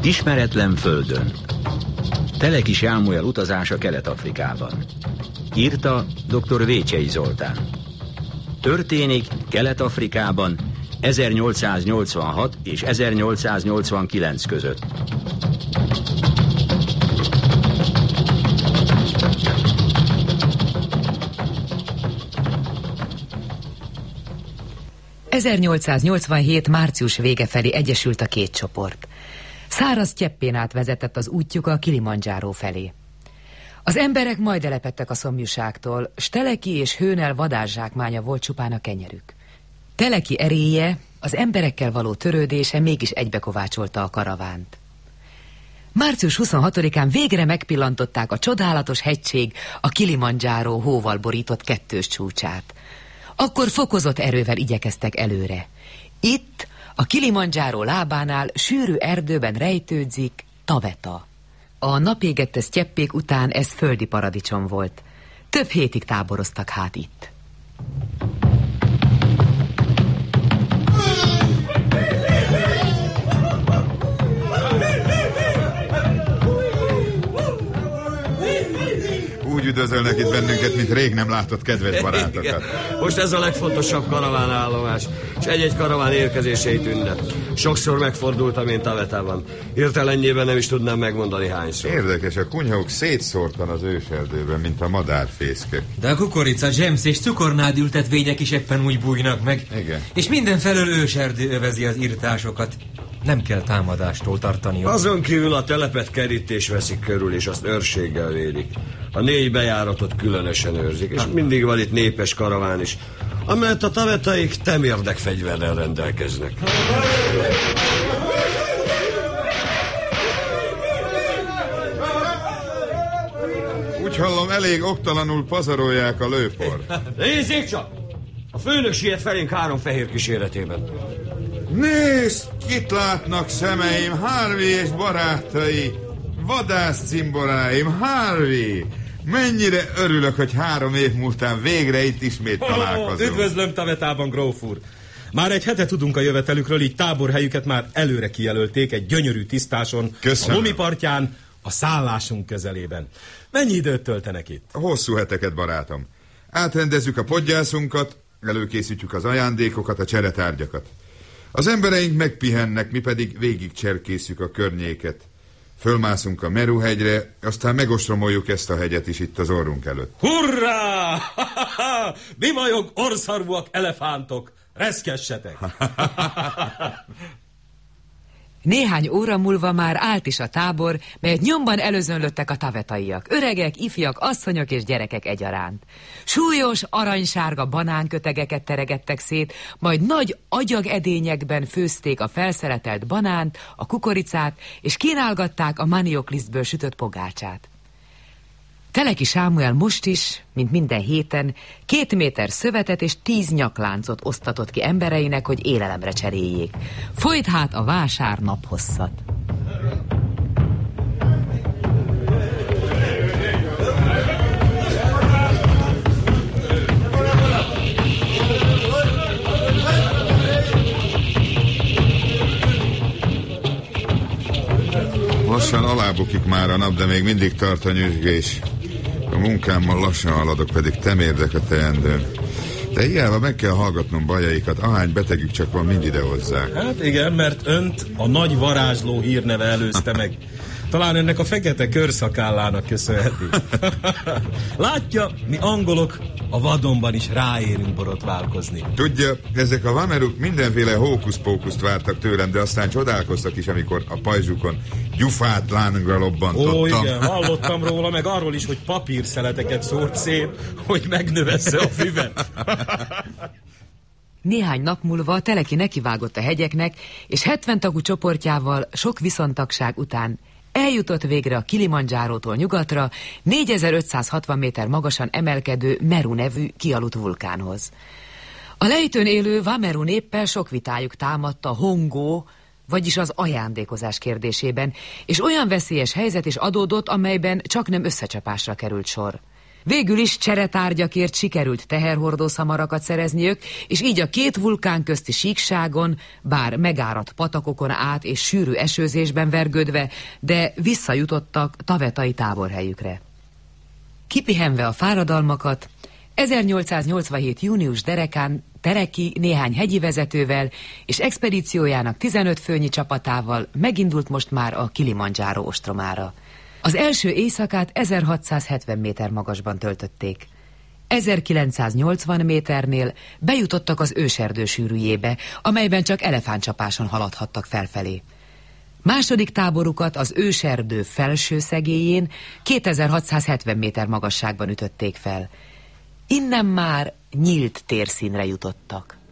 Ismeretlen földön. Teleki Sámuel utazása Kelet-Afrikában. Írta dr. Vécsei Zoltán. Történik Kelet-Afrikában 1886 és 1889 között. ...1887. március vége felé egyesült a két csoport. Száraz cseppén át vezetett az útjuk a Kilimandzsáró felé. Az emberek majd elepedtek a szomjúságtól, s Teleki és Hőnel vadászsákmánya volt csupán a kenyerük. Teleki eréje, az emberekkel való törődése mégis egybekovácsolta a karavánt. Március 26-án végre megpillantották a csodálatos hegység, a Kilimandzsáró hóval borított kettős csúcsát. Akkor fokozott erővel igyekeztek előre. Itt, a Kilimandzsáró lábánál sűrű erdőben rejtődzik Taveta. A napégette sztyeppék után ez földi paradicsom volt. Több hétig táboroztak hát itt. Úgy üdvözölnek itt bennünket, mint rég nem látott kedves barátokat. Most ez a legfontosabb karavánállomás, és egy-egy karaván érkezéseit ünnep. Sokszor megfordultam én Tavetában. Hirtelenjében nem is tudnám megmondani hányszor. Érdekes, a kunyhók szétszórtan az őserdőben, mint a madárfészkek. De a kukorica, dzsemsz és cukornád ültetvények is éppen úgy bújnak meg. Igen. És mindenfelől őserdő övezi az irtásokat. Nem kell támadástól tartani. Azon kívül a telepet kerítés veszik körül, és azt őrséggel védik. A 4 bejáratot különösen őrzik, és mindig van itt népes karaván is, amelyet a tavetaik temérdek fegyverrel rendelkeznek. Úgy hallom, elég oktalanul pazarolják a lőpor. Nézzék csak! A főnök siet felénk 3 fehér kíséretében. Nézd, kit látnak szemeim, Harvey és barátai, vadász cimboráim, Harvey! Mennyire örülök, hogy 3 év múltán végre itt ismét találkozunk. Üdvözlöm Tavetában, gróf úr! Már egy hete tudunk a jövetelükről, így táborhelyüket már előre kijelölték egy gyönyörű tisztáson. Köszönöm. A Lumipartján, a szállásunk közelében. Mennyi időt töltenek itt? Hosszú heteket, barátom. Átrendezzük a podgyászunkat, előkészítjük az ajándékokat, a cseretárgyakat. Az embereink megpihennek, mi pedig végigcserkészjük a környéket. Fölmászunk a Meru-hegyre, aztán megostromoljuk ezt a hegyet is itt az orrunk előtt. Hurrá! Bivajog, orszarvúak, elefántok! Reszkessetek! Néhány óra múlva már állt is a tábor, melyet nyomban előzönlöttek a tavetaiak. Öregek, ifjak, asszonyok és gyerekek egyaránt. Súlyos, aranysárga banánkötegeket teregettek szét, majd nagy agyagedényekben főzték a felszeretelt banánt, a kukoricát, és kínálgatták a manioklisztből sütött pogácsát. Teleki Sámuel most is, mint minden héten, 2 méter szövetet és 10 nyakláncot osztatott ki embereinek, hogy élelemre cseréljék. Folyt hát a vásár naphosszat. Lassan alábukik már a nap, de még mindig tart a nyüzsgés. A munkámmal lassan haladok, pedig temérdek a teendőn. De hiába meg kell hallgatnom bajaikat, ahány betegük csak van, mind idehozzák. Hát igen, mert önt a nagy varázsló hírneve előzte meg. Talán ennek a fekete körszakállának köszönheti. Látja, mi angolok a vadonban is ráérünk borotválkozni. Tudja, ezek a vameruk mindenféle hókusz-pókuszt vártak tőlem, de aztán csodálkoztak is, amikor a pajzsukon gyufát lángra lobbantottam. Ó, igen, hallottam róla, meg arról is, hogy papírszeleteket szórt szét, hogy megnövessze a füvet. Néhány nap múlva Teleki nekivágott a hegyeknek, és 70 tagú csoportjával sok viszontagság után eljutott végre a Kilimandzsárótól nyugatra 4560 méter magasan emelkedő Meru nevű kialudt vulkánhoz. A lejtőn élő Wameru néppel sok vitájuk támadt a hongó, vagyis az ajándékozás kérdésében, és olyan veszélyes helyzet is adódott, amelyben csaknem összecsapásra került sor. Végül is cseretárgyakért sikerült teherhordó szamarakat szerezniük, és így a két vulkán közti síkságon, bár megáradt patakokon át és sűrű esőzésben vergődve, de visszajutottak tavetai táborhelyükre. Kipihenve a fáradalmakat, 1887. június derekán Tereki néhány hegyi vezetővel és expedíciójának 15 főnyi csapatával megindult most már a Kilimandzsáró ostromára. Az első éjszakát 1670 méter magasban töltötték. 1980 méternél bejutottak az őserdő sűrűjébe, amelyben csak elefántcsapáson haladhattak felfelé. Második táborukat az őserdő felső szegélyén 2670 méter magasságban ütötték fel. Innen már nyílt térszínre jutottak.